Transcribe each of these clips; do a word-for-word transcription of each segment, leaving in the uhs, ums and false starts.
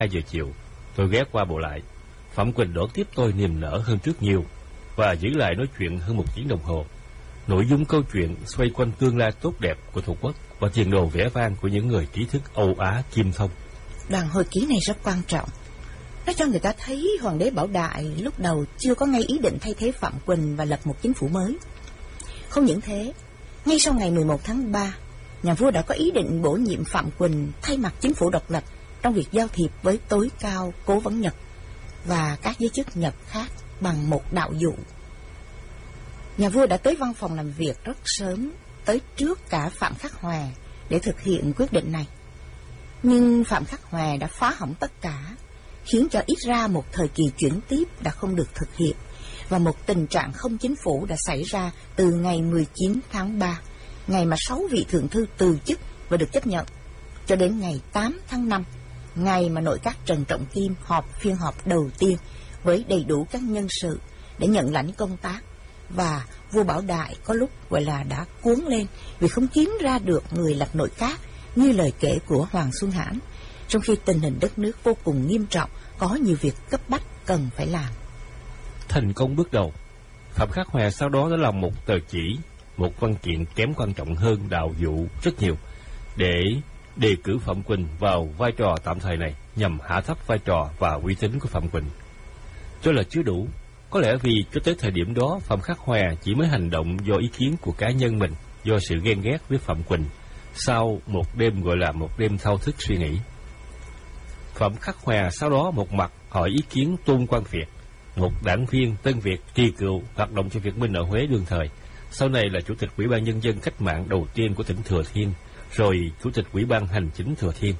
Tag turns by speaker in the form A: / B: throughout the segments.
A: Hai giờ chiều, tôi ghé qua bộ lại. Phạm Quỳnh đón tiếp tôi niềm nở hơn trước nhiều và giữ lại nói chuyện hơn một tiếng đồng hồ. Nội dung câu chuyện xoay quanh tương lai tốt đẹp của Tổ quốc và tiền đồ vẻ vang của những người trí thức Âu Á Kim Thông.
B: Đoạn hồi ký này rất quan trọng. Nó cho người ta thấy Hoàng đế Bảo Đại lúc đầu chưa có ngay ý định thay thế Phạm Quỳnh và lập một chính phủ mới. Không những thế, ngay sau ngày mười một tháng ba, nhà vua đã có ý định bổ nhiệm Phạm Quỳnh thay mặt chính phủ độc lập trong việc giao thiệp với tối cao cố vấn Nhật và các giới chức Nhật khác bằng một đạo dụ. Nhà vua đã tới văn phòng làm việc rất sớm, tới trước cả Phạm Khắc Hòa để thực hiện quyết định này. Nhưng Phạm Khắc Hòa đã phá hỏng tất cả, khiến cho ít ra một thời kỳ chuyển tiếp đã không được thực hiện, và một tình trạng không chính phủ đã xảy ra từ ngày mười chín tháng ba, ngày mà sáu vị thượng thư từ chức và được chấp nhận, cho đến ngày tám tháng năm, ngày mà nội các Trần Trọng Kim họp phiên họp đầu tiên với đầy đủ các nhân sự để nhận lãnh công tác. Và vua Bảo Đại có lúc gọi là đã cuống lên vì không kiếm ra được người lập nội các như lời kể của Hoàng Xuân Hãn, trong khi tình hình đất nước vô cùng nghiêm trọng, có nhiều việc cấp bách cần phải làm.
A: Thành công bước đầu, Phạm Khắc Hòa sau đó đã làm một tờ chỉ, một văn kiện kém quan trọng hơn đạo dụ rất nhiều, để đề cử Phạm Quỳnh vào vai trò tạm thời này nhằm hạ thấp vai trò và uy tín của Phạm Quỳnh. Cho là chưa đủ, có lẽ vì cho tới thời điểm đó Phạm Khắc Hòa chỉ mới hành động do ý kiến của cá nhân mình, do sự ghen ghét với Phạm Quỳnh sau một đêm gọi là một đêm thao thức suy nghĩ. Phạm Khắc Hòa sau đó một mặt hỏi ý kiến Tôn Quang Việt, một đảng viên Tân Việt kỳ cựu hoạt động cho Việt Minh ở Huế đương thời, sau này là chủ tịch Ủy ban Nhân dân cách mạng đầu tiên của tỉnh Thừa Thiên, rồi chủ tịch Ủy ban Hành chính Thừa Thiên.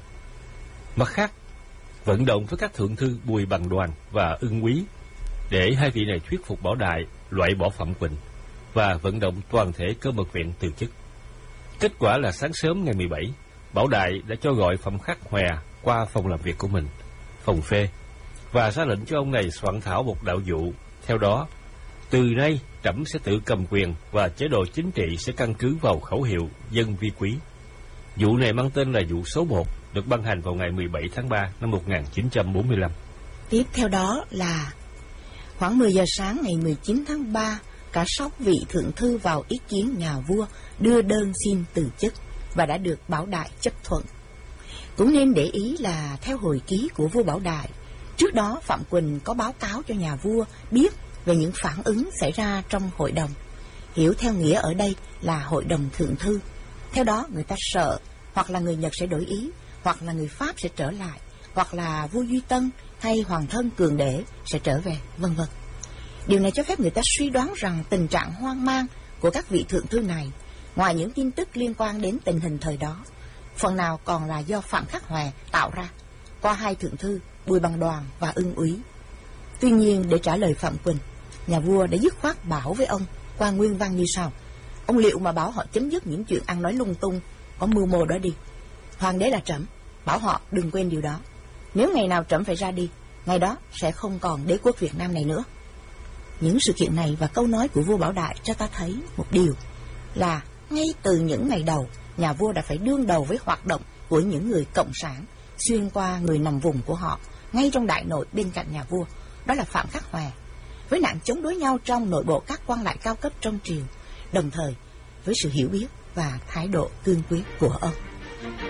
A: Mặt khác, vận động với các thượng thư Bùi Bằng Đoàn và Ưng Quý để hai vị này thuyết phục Bảo Đại loại bỏ Phạm Quỳnh và vận động toàn thể Cơ Mật Viện từ chức. Kết quả là sáng sớm ngày mười bảy, Bảo Đại đã cho gọi Phạm Khắc Hòa qua phòng làm việc của mình, phòng phê, và ra lệnh cho ông này soạn thảo một đạo dụ. Theo đó, từ nay trẫm sẽ tự cầm quyền và chế độ chính trị sẽ căn cứ vào khẩu hiệu dân vi quý. Dụ này mang tên là dụ số một, được ban hành vào ngày mười bảy tháng ba năm một nghìn chín trăm bốn mươi lăm.
B: Tiếp theo đó là khoảng mười giờ sáng ngày mười chín tháng ba, cả sáu vị thượng thư vào ý kiến nhà vua đưa đơn xin từ chức và đã được Bảo Đại chấp thuận. Cũng nên để ý là theo hồi ký của vua Bảo Đại, trước đó Phạm Quỳnh có báo cáo cho nhà vua biết về những phản ứng xảy ra trong hội đồng, hiểu theo nghĩa ở đây là hội đồng thượng thư. Theo đó người ta sợ hoặc là người Nhật sẽ đổi ý, hoặc là người Pháp sẽ trở lại, hoặc là vua Duy Tân hay hoàng thân Cường Đế sẽ trở về, vân vân. Điều này cho phép người ta suy đoán rằng tình trạng hoang mang của các vị thượng thư này, ngoài những tin tức liên quan đến tình hình thời đó, phần nào còn là do Phạm Khắc Hòa tạo ra qua hai thượng thư Bùi Bằng Đoàn và Ưng Úy. Tuy nhiên, để trả lời Phạm Quỳnh, nhà vua đã dứt khoát bảo với ông qua nguyên văn như sau: ông liệu mà bảo họ chấm dứt những chuyện ăn nói lung tung, có mưu mô đó đi. Hoàng đế là trẫm, bảo họ đừng quên điều đó. Nếu ngày nào trẫm phải ra đi, ngày đó sẽ không còn đế quốc Việt Nam này nữa. Những sự kiện này và câu nói của vua Bảo Đại cho ta thấy một điều là ngay từ những ngày đầu, nhà vua đã phải đương đầu với hoạt động của những người cộng sản xuyên qua người nằm vùng của họ ngay trong đại nội bên cạnh nhà vua, đó là Phạm Khắc Hòa, với nạn chống đối nhau trong nội bộ các quan lại cao cấp trong triều, đồng thời với sự hiểu biết và thái độ cương quyết của ông.